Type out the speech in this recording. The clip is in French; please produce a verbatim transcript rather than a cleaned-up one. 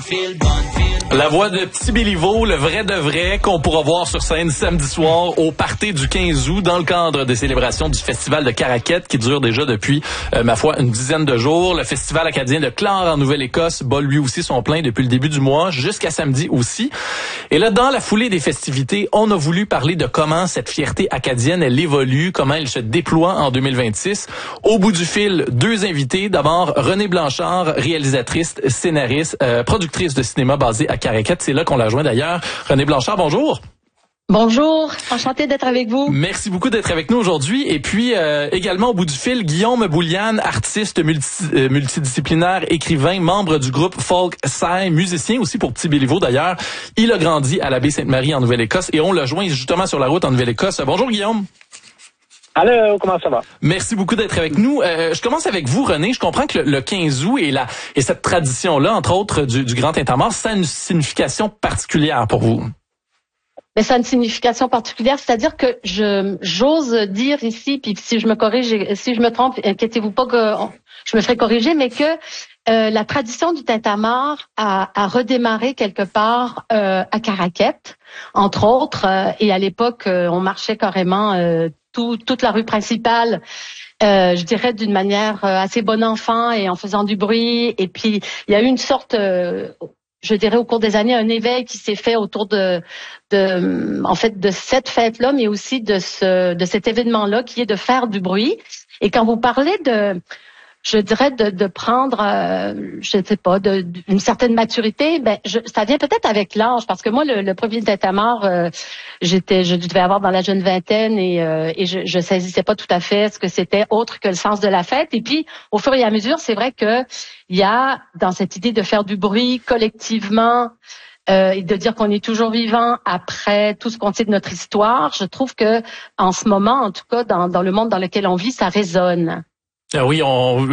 La voix de Petit Béliveau, le vrai de vrai, qu'on pourra voir sur scène samedi soir au party du quinze août dans le cadre des célébrations du Festival de Caraquette qui dure déjà depuis, euh, ma foi, une dizaine de jours. Le Festival acadien de Clare en Nouvelle-Écosse bat lui aussi son plein depuis le début du mois jusqu'à samedi aussi. Et là, dans la foulée des festivités, on a voulu parler de comment cette fierté acadienne, elle évolue, comment elle se déploie en deux mille vingt-six. Au bout du fil, deux invités. D'abord, Renée Blanchard, réalisatrice, scénariste, euh, productrice de cinéma basée à Caraquette. C'est là qu'on l'a rejoint d'ailleurs. Renée Blanchard, bonjour. Bonjour, enchantée d'être avec vous. Merci beaucoup d'être avec nous aujourd'hui. Et puis, euh, également au bout du fil, Guillaume Bouliane, artiste multi, euh, multidisciplinaire, écrivain, membre du groupe Folk Psy, musicien aussi pour Petit Béliveau d'ailleurs. Il a grandi à la baie Sainte-Marie en Nouvelle-Écosse et on l'a joint justement sur la route en Nouvelle-Écosse. Bonjour Guillaume. Allô, comment ça va? Merci beaucoup d'être avec nous. Euh, je commence avec vous, Renée. Je comprends que le, le quinze août et, la, et cette tradition-là, entre autres, du, du Grand Tintamarre, ça a une signification particulière pour vous. Mais ça a une signification particulière, c'est-à-dire que je j'ose dire ici, puis si je me corrige, si je me trompe, inquiétez-vous pas que je me ferai corriger, mais que euh, la tradition du Tintamarre a, a redémarré quelque part euh, à Caraquette, entre autres, euh, et à l'époque, euh, on marchait carrément euh, tout, toute la rue principale. Euh, je dirais d'une manière euh, assez bon enfant et en faisant du bruit. Et puis, il y a eu une sorte, euh, je dirais au cours des années, un éveil qui s'est fait autour de, de, en fait, de cette fête-là, mais aussi de ce, de cet événement-là, qui est de faire du bruit. Et quand vous parlez de, je dirais de, de prendre, euh, je ne sais pas, de, d'une certaine maturité, ben, je, ça vient peut-être avec l'âge, parce que moi, le, le premier Tintamarre, euh, j'étais, je devais avoir dans la jeune vingtaine et, euh, et je, je saisissais pas tout à fait ce que c'était autre que le sens de la fête. Et puis, au fur et à mesure, c'est vrai que il y a dans cette idée de faire du bruit collectivement. Euh, et de dire qu'on est toujours vivant après tout ce qu'on sait de notre histoire, je trouve que en ce moment, en tout cas, dans, dans le monde dans lequel on vit, ça résonne. Ah oui, on